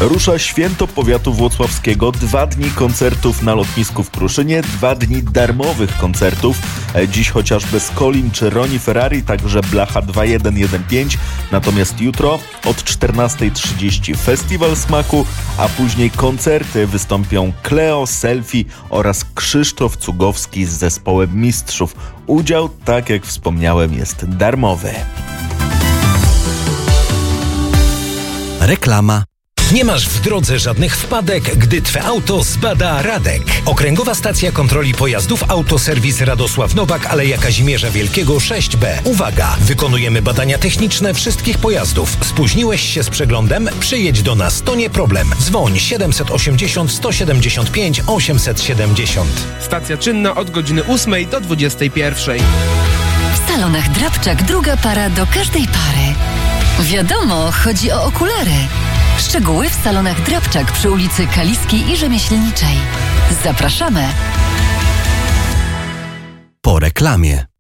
Rusza Święto Powiatu Włocławskiego. 2 dni koncertów na lotnisku w Kruszynie, 2 dni darmowych koncertów. Dziś chociażby Skolin czy Ronnie Ferrari, także Blacha 2115. Natomiast jutro od 14:30 Festiwal Smaku, a później koncerty wystąpią Kleo, Selfie oraz Krzysztof Cugowski z zespołem Mistrzów. Udział, tak jak wspomniałem, jest darmowy. Reklama. Nie masz w drodze żadnych wpadek, gdy Twe auto zbada Radek. Okręgowa Stacja Kontroli Pojazdów Autoserwis Radosław Nowak, Aleja Kazimierza Wielkiego 6B. Uwaga! Wykonujemy badania techniczne wszystkich pojazdów. Spóźniłeś się z przeglądem? Przyjedź do nas, to nie problem. Dzwoń 780 175 870. Stacja czynna od godziny 8 do 21. W salonach Drabczak druga para do każdej pary. Wiadomo, chodzi o okulary. Szczegóły w salonach Drabczak przy ulicy Kaliskiej i Rzemieślniczej. Zapraszamy. Po reklamie.